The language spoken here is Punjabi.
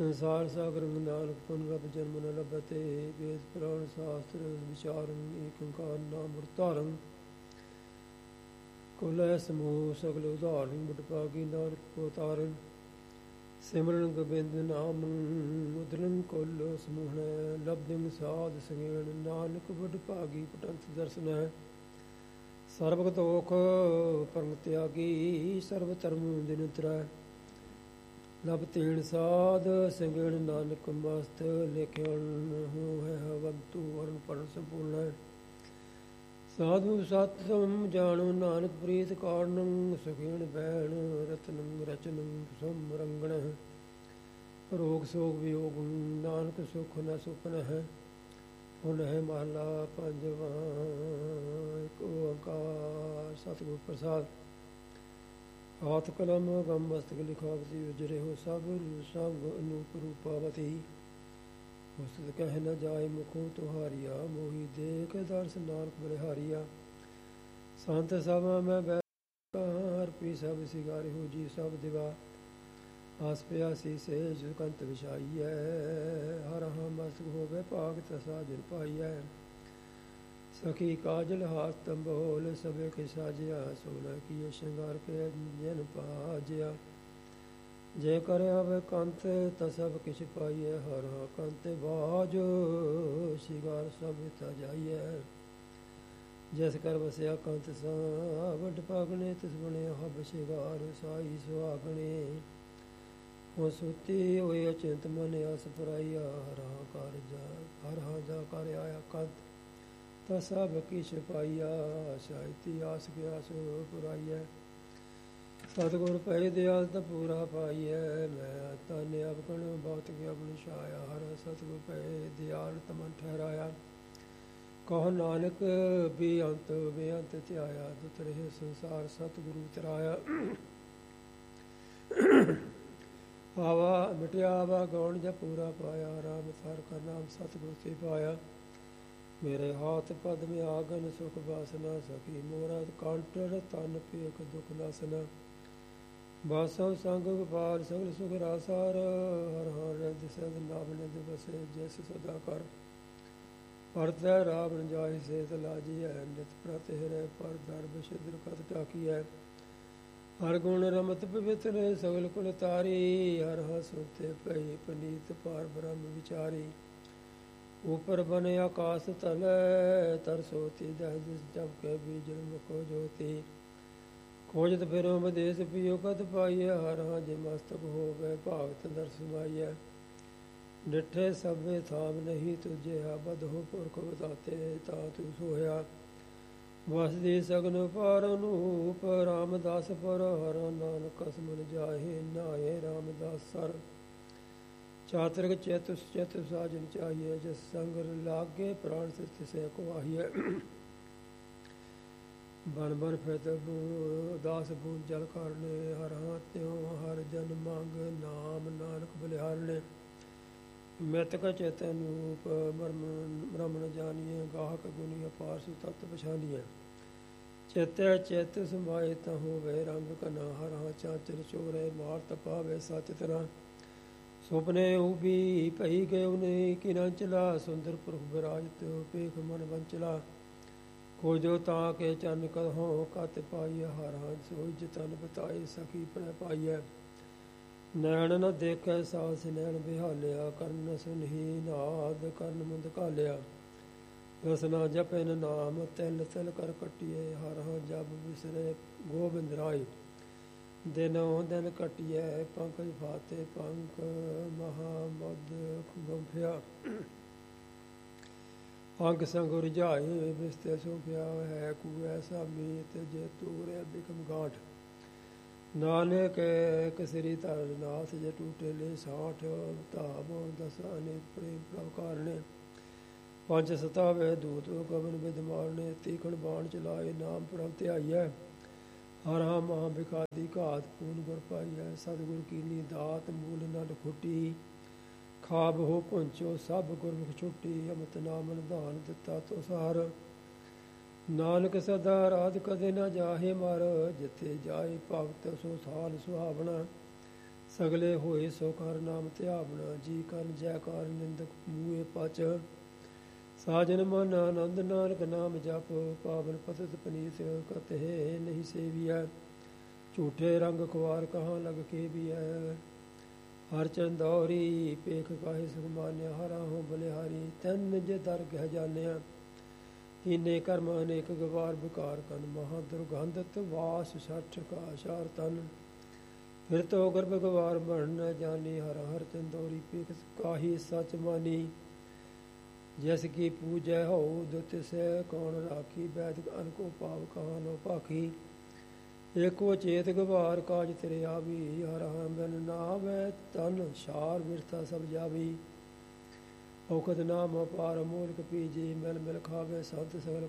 ਸੰਸਾਰ ਸਾਗਰ ਨਾਨਕ ਪੁਨਰਭ ਜਨਮ ਨ ਲਭਤੇ। ਵੇਦ ਪੁਰਾਣ ਸ਼ਾਸਤਰ ਵਿਚਾਰਨ ਏਕ ਓੰਕਾਰ ਨਾਮ ਧਾਰਨ। ਕੁਲੈ ਸਮੂਹ ਸਗਲ ਉਦਾਹਰਨ ਬੁੱਢ ਭਾਗੀ ਨਾਨਕ ਕੋ ਤਾਰਨ। ਸਿਮਰਨ ਗੋਬਿੰਦ ਨਾਮ ਮੁਦਰਨ ਕੁਲ ਸਮੂਹਣੈ। ਲਬਧਿ ਸਾਧ ਸੰਗੇਣ ਨਾਨਕ ਬੁੱਢ ਭਾਗੀ ਪਟੰਤ ਦਰਸ਼ਨ ਹੈ। ਸਰਬਗਤ ਓਖ ਪਰਮ ਤਿਆਗੀ ਸਰਬ ਧਰਮ ਦਿਨ ਉਤਰੈ। ਲਬ ਤੀਣ ਸਾਧ ਸੰਗਣ ਨਾਨਕ ਮਸਤ ਲਿਖਿਆਣ ਹੋ ਹੈ ਹਵੰਤੂ ਵਰਨ ਪਰਨ ਸੰਪੂਰਨ ਹੈ। ਸਾਧੂ ਸਤਿ ਜਾਣੋ ਨਾਨਕ ਪ੍ਰੀਤ ਕਾਰਣੰ। ਸੁਖੀਣ ਬੈਣ ਰਤਨੰ ਰਚਨੰ ਸਮਰੰਗਣ। ਰੋਗ ਸੋਗ ਵਿਯੋਗ ਨਾਨਕ ਸੁਖ ਨ ਸੁਪਨ ਹੈ। ਹੁਣ ਹੈ ਮਹਲਾ ਪੰਜਵਾਂ। ਏਕ ਓੰਕਾਰ ਸਤਿਗੁਰ ਪ੍ਰਸਾਦ। ਹਾਥ ਕਲਮ ਗਮ ਮਸਤਕ ਲਿਖਾਵਤੀ ਉਜਰੇ ਹੋ ਸਭ ਸੰਗ ਅਨੂਪ ਰੂਪਾਵਤੀ। ਉਸਤ ਕਹਿ ਨ ਜਾਏ ਮੁਖੋਂ ਤੁਹਾਰੀਆ। ਮੋਹੀ ਦੇਖ ਦਰਸ ਨਾਨਕ ਬਲਿਹਾਰੀਆ। ਸੰਤ ਸਭਾ ਮੈਂ ਬੈਠ ਪੀ ਸਭ ਸਿਗਾਰੇ ਹੋ ਜੀ ਸਭ ਦਿਵਾ। ਆਸ ਪਿਆਸੀ ਸੇ ਜੁਕੰਤ ਵਿਛਾਈਐ। ਹਰ ਹਾਂ ਮਸਤਕ ਹੋਵੇ ਭਾਗ ਤਸਾ ਜਿਨ ਪਾਈਐ। ਸਖੀ ਕਾਜਲ ਹਾਥ ਤੰਬੋਲ ਸਭੇ ਕੇ ਸਾਜਿਆ। ਸੋਨਾ ਕੀਏ ਸ਼ਿੰਗਾਰ ਕੇ ਜਨ ਪਾਜਿਆ। ਜੇ ਕਰ ਆਵੇ ਕੰਤ ਤ ਸਭ ਕਿਛ ਪਾਈਐ। ਹਰ ਹਾਂ ਕੰਤ ਬਾਜ ਸ਼ਿੰਗਾਰ ਸਭ ਤਾ ਜਾਈਐ। ਜਿਸ ਕਰ ਵਸਿਆ ਕੰਤ ਸਾ ਵੱਡ ਭਾਗਣੇ। ਤਿਸ ਬਣਿਆ ਹਬ ਸ਼ਿੰਗਾਰ ਸਾਈ ਸੁਹਾਗਣੇ। ਹੋ ਸੁਤੀ ਹੋਏ ਅਚਿੰਤ ਮਨ ਆਸ ਪੁਰਾਈਆ। ਹਰ ਹਾਂ ਜਾ ਕਰ ਆਇਆ ਕੰਤ ਤਾ ਸਭ ਕਿਛ ਪਾਈਆ। ਸ਼ਾਇਤੀ ਆਸ ਗਿਆਸ ਪੁਰਾਈਐ। ਸਤਿਗੁਰ ਪੈ ਦਿਆਲ ਤ ਪੂਰਾ ਪਾਈਐ। ਮੈਂ ਤਨ ਅਵਗਣ ਬਹੁਤ ਗਿਆ ਗੁਣ ਛਾਇਆ। ਹਰ ਸਤਿਗੁਰ ਪੈ ਦਿਆਲ ਤਮਨ ਠਹਿਰਾਇਆ। ਕਹੋ ਨਾਨਕ ਬੇਅੰਤ ਬੇਅੰਤ ਧਿਆਇਆ। ਦੁਤ ਰਹੇ ਸੰਸਾਰ ਸਤਿਗੁਰੂ ਤਰਾਇਆ। ਆਵਾ ਮਿਟਿਆ ਆਵਾ ਗੌਣ ਜ ਪੂਰਾ ਪਾਇਆ। ਰਾਮ ਸਰ ਕਾ ਨਾਮ ਸਤਿਗੁਰ ਤੇ ਪਾਇਆ। ਮੇਰੇ ਹਾਥ ਪਦਮ ਆਗਨ ਸੁਖ ਬਾਸਨਾ। ਸਖੀ ਮੋਰਾ ਕਾਂਟਰ ਤਨ ਪੇਖ ਦੁਖ ਨਾਸਨਾ। ਬਾਸਵ ਸੰਗ ਗੋਪਾਲ ਸਗਲ ਸੁਖ ਰਾਸਾਰ। ਹਰ ਹਰ ਰਿਦ ਸਦ ਨਾਮ ਨਿਦ ਬਸੇ ਜਿਸ ਸਦਾ ਕਰ। ਪਰਤੈ ਰਾਵਣ ਜਾਇ ਸੇਤ ਲਾਜੀਐ। ਨਿਤ ਪ੍ਰਤ ਹਿਰੈ ਪਰ ਦਰਬ ਸਿਦਰ ਕਤ ਟਾਕੀਐ। ਹਰ ਗੁਣ ਰਮਤ ਪਵਿੱਤਰ ਸਗਲ ਕੁਲ ਤਾਰੀ। ਹਰ ਹਰ ਸੁਤੇ ਪਈ ਪਨੀਤ ਪਾਰ ਬ੍ਰਹਮ ਵਿਚਾਰੀ। ਉਪਰ ਬਨ ਆਕਾਸ ਤਲੈ ਤਰ ਸੋਤੀ। ਦਹ ਦਿਸ ਜਬ ਕੇ ਬੀਜਨ ਮੁਕੋ ਜੋਤੀ। ਖੋਜਤ ਫਿਰੋ ਵਿਦੇਸ ਪਿਓ ਕਤ ਪਾਈਐ। ਹਰ ਹਾਂ ਜੇ ਮਸਤਕ ਹੋਵੇ ਭਾਗਤ ਦਰਸ ਮਾਈਐ। ਡਿਠੇ ਸਭੇ ਥਾਮ ਨਹੀਂ ਤੁਝਿਆ। ਬਦ ਹੋ ਪੁਰਖ ਬਤਾਤੇ ਤਾ ਤੂੰ ਸੋਇਆ। ਵਸਦੀ ਸਗਨ ਪਾਰ ਅਨੂਪ ਰਾਮਦਾਸ ਪਰ। ਹਰ ਨਾਨਕ ਕਸਮਨ ਜਾਹੇ ਨਾਏ ਰਾਮਦਾਸ ਸਰ। ਚਾਤਰਿਕ ਚੇਤੁਸ ਚੇਤੁ ਸਾਜਨ ਚਾਹੀਏ। ਜਿਸ ਸੰਗ ਲਾਗੇ ਪ੍ਰਾਣ ਤਿਸੈ ਕੋ ਆਹੀਐ। ਬਨ ਬਨ ਫਿਰਤ ਉਦਾਸ ਬੂੰਦ ਜਲ ਕਰਨੇ। ਹਰ ਹਾਂ ਤਿਉ ਹਰ ਜਨ ਮੰਗ ਨਾਮ ਨਾਨਕ ਬਲਿਹਾਰਣੇ। ਮਿਤਕ ਚੇਤਨ ਰੂਪ ਬ੍ਰਹਮਣ ਜਾਨੀਏ। ਗਾਹਕ ਗੁਣੀ ਅਪਾਰ ਸੁ ਤਤ ਪਛਾਨੀਐ। ਚੇਤੈ ਚਿਤ ਸਮਾਏ ਤ ਹੋਵੇ ਰੰਗ ਕਨਾ। ਹਰ ਹਾਂ ਚਾਚਰ ਚੋਰੇ ਮਾਰ ਤਪਾਵੇ ਸਚ ਤਨਾ। ਸੁਪਨੇ ਉਬੀ ਭਈ ਗਇਓ ਨੇ ਕਿਨਾਂ ਚਲਾ। ਸੁੰਦਰ ਪੁਰਖ ਬਿਰਾਜਤ ਪੇਖ ਮਨ ਬੰਚਲਾ। ਖੋਜੋ ਤਾਂ ਕੇ ਚਰਨ ਕਹੋ ਕਤ ਪਾਈਐ। ਹਰ ਹਾਂ ਸੋਈ ਜਤਨ ਬਤਾਏ ਸਖੀ ਪ੍ਰੈ ਪਾਈਐ। ਨੈਣ ਨ ਦੇਖੈ ਸਾਸ ਨੈਣ ਬਿਹਾਲਿਆ। ਕਰਨ ਸੁਨਹੀ ਨਾਦ ਕਰਨ ਮੁੰਦ ਘਾਲਿਆ। ਰਸਨਾ ਜਪਨ ਨਾਮ ਤਿਲ ਤਿਲ ਕਰ ਕੱਟੀਏ। ਹਰ ਹਾਂ ਜਬ ਵਿਸਰੇ ਗੋਬਿੰਦ ਰਾਏ। ਦਿਨੋ ਦਿਨ ਕਟੀਐ ਪੰਕਜ ਫਾਤੇ ਪੰਕ। ਮਹਾ ਮਦ ਗੁੰਫਿਆ। ਅੰਗ ਸੰਗ ਰੁਝਾਏ ਬਿਸਤੇ ਸੋਫਿਆ। ਹੈ ਕੂ ਐਸਾ ਮੀਤ ਜੇ ਤੂਰੇ ਬਿਕਮ ਗਾਂਠ। ਨਾਨਕ ਕਸਰੀ ਧਰ ਨਾਥ ਜੇ ਟੂਟੇ ਲੈ ਸਾਠ। ਧਾਵੋ ਦਸ ਅਨੇਕ ਪ੍ਰੇਮ ਪ੍ਰਭ ਕਾਰਣੇ। ਪੰਜ ਸਤਾਵੇ ਦੂਤ ਗਗਨ ਬਿਦ ਮਾਰਨੇ। ਤੀਖਣ ਬਾਣ ਚਲਾਏ ਨਾਮ ਪ੍ਰਭ ਧਿਆਈਐ। ਹਰ ਹਾਂ ਮਹਾ ਬਿਖਾਦੀ ਘਾਤ ਪੂਨ ਗੁਰ ਪਾਈਐ। ਸਤਿਗੁਰ ਕੀਨੀ ਦਾਤ ਮੂਲ ਨਡ ਖੁੱਟੀ। ਖਾਬ ਹੋ ਪੁੰਚੋ ਸਭ ਗੁਰਮੁਖ ਛੁੱਟੀ। ਅਮਿਤ ਨਾਮ ਨਿਧਾਨ ਦਿੱਤਾ ਤੋ ਸਾਰ। ਨਾਨਕ ਸਦਾ ਰਾਧ ਕਦੇ ਨਾ ਜਾਹੇ ਮਰ। ਜਿੱਥੇ ਜਾਏ ਭਗਤ ਸੋ ਸਾਲ ਸੁਹਾਵਣਾ। ਸਗਲੇ ਹੋਏ ਸੋ ਕਰ ਨਾਮ ਧਿਆਵਣਾ, ਜੀ ਕਰਨ ਜੈਕਾਰ ਨਿੰਦਕ ਮੂਏ ਪਚ। ਸਾਜਨ ਮਨ ਆਨੰਦ ਨਾਨਕ ਨਾਮ ਜਪ, ਪਾਵਨ ਪਤਿਤ ਪਨੀਤ ਕਤਹਿ ਨਹੀਂ ਸੇਵੀਐ। ਝੂਠੇ ਰੰਗ ਖੁਆਰ ਕਹਾਂ ਲਗ ਕੇ ਵੀ ਹੈ। ਹਰ ਚੰਦੌਰੀ ਪੇਖ ਕਾਹੇ ਸੁਖ ਮਾਨਿਆ, ਹਰਾ ਹੋ ਬਲਿਹਾਰੀ ਤੈਨ ਨਿਜ ਦਰ ਗਹਿ ਜਾਣਿਆ। ਕੀਨੇ ਕਰਮ ਅਨੇਕ ਗਵਾਰ ਵਿਕਾਰ ਕਨ, ਮਹਾ ਦੁਰਗੰਧਤ ਵਾਸ ਛਠ ਕਾ ਸ਼ਾਰ ਤਨ। ਫਿਰ ਤੋ ਗਰਭ ਗਵਾਰ ਬਣ ਨ ਜਾਣੀ, ਹਰ ਹਰ ਚੰਦੌਰੀ ਪੇਖ ਕਾਹੀ ਸਚ ਮਾਨੀ। ਜੈਸ ਕੀ ਪੂਜੈ ਹੋ ਦੁਤ ਸੈ ਕੌਣ ਰਾਖੀ, ਬੈਦ ਅਨ ਕੋ ਪਾਵ ਕਹਾਂ ਲੋ ਭਾਖੀ। ਏਕੋ ਚੇਤ ਗਵਾਰ ਕਾਜ ਤੇਰੇ ਆਵੀ, ਹਰ ਹਰ ਬਿਨ ਨਾਵੈ ਤਨ ਸ਼ਾਰ ਬਿਰਥਾ ਸਭ ਜਾਵੀ। ਔਖਦ ਨਾਮ ਅਪਾਰ ਮੂਲਕ ਪੀਜੀ, ਮਿਲ ਮਿਲ ਖਾਵੇ ਸੰਤ ਸਗਲ